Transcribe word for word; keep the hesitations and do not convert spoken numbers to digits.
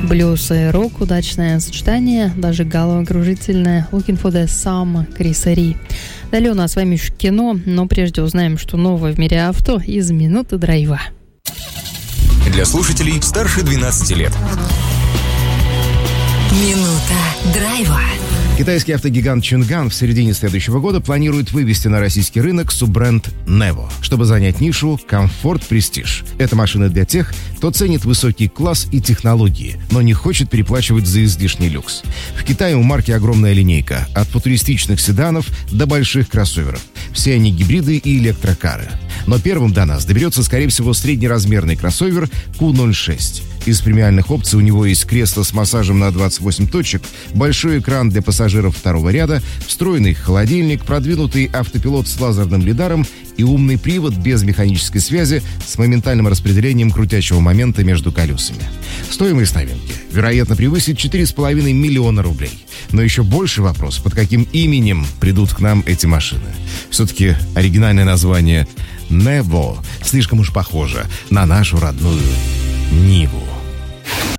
Блюз и рок, удачное сочетание, даже головокружительное. Looking for the Sum Криса Ри. Далее у нас с вами еще кино, но прежде узнаем, что новое в мире авто из минуты драйва. Для слушателей старше двенадцати лет. Минута драйва. Китайский автогигант Чинган в середине следующего года планирует вывести на российский рынок суббренд Nevo, чтобы занять нишу комфорт-престиж. Это машина для тех, кто ценит высокий класс и технологии, но не хочет переплачивать за излишний люкс. В Китае у марки огромная линейка, от футуристичных седанов до больших кроссоверов. Все они гибриды и электрокары. Но первым до нас доберется, скорее всего, среднеразмерный кроссовер Ку ноль шесть. Из премиальных опций у него есть кресло с массажем на двадцать восемь точек, большой экран для пассажиров второго ряда, встроенный холодильник, продвинутый автопилот с лазерным лидаром и умный привод без механической связи с моментальным распределением крутящего момента между колесами. Стоимость новинки, вероятно, превысит четыре с половиной миллиона рублей. Но еще больше вопрос, под каким именем придут к нам эти машины. Все-таки оригинальное название Nevo слишком уж похоже на нашу родную Ниву.